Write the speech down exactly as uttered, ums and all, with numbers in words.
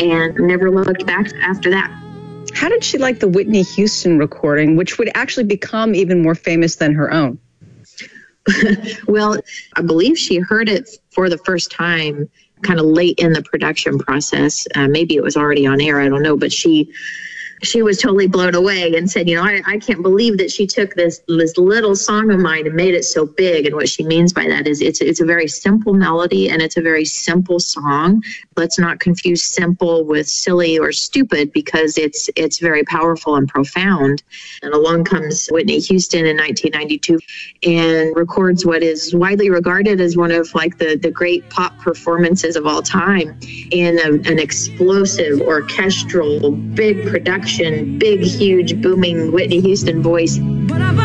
and never looked back after that. How did she like the Whitney Houston recording, which would actually become even more famous than her own? Well, I believe she heard it for the first time kind of late in the production process. Uh, maybe it was already on air, I don't know, but she she was totally blown away and said, you know, I, I can't believe that she took this this little song of mine and made it so big. And what she means by that is it's it's a very simple melody and it's a very simple song. Let's not confuse simple with silly or stupid, because it's it's very powerful and profound. And along comes Whitney Houston in nineteen ninety-two and records what is widely regarded as one of like the, the great pop performances of all time in a, an explosive, orchestral, big production, big, huge, booming Whitney Houston voice.